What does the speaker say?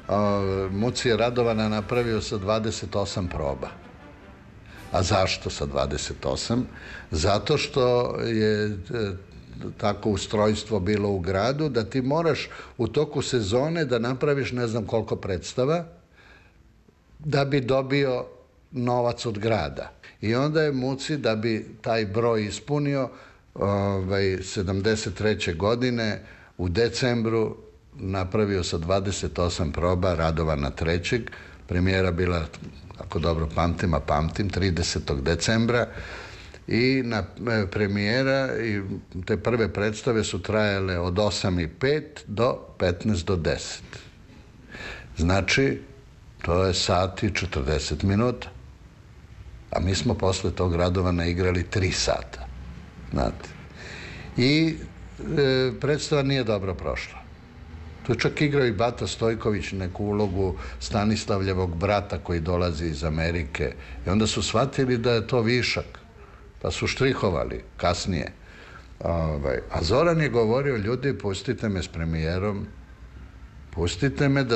Muci je Radovana napravio sa 28 proba. A zašto sa 28? Zato što je tako ustrojstvo bilo u gradu da ti moraš u toku sezone da napraviš ne znam koliko predstava da bi dobio novac od grada. I onda je Muci, da bi taj broj ispunio, 73. godine u decembru napravio sa 28 proba Radovana III. Premijera bila, ako dobro pamtim, 30. decembra. I premijera i te prve predstave su trajale od 8:05 do 15 do 10. Znači, to je sat i 40 minuta. A mi smo posle tog Radovana igrali 3 sata. Znate. I predstava nije dobro prošla. Tu je čak igrao i Bata Stojković neku ulogu Stanislavljevog brata koji dolazi iz Amerike. I onda su shvatili da je to višak. Pa su štrihovali kasnije. A Zoran je govorio, ljudi, pustite me s premijerom, pustite me da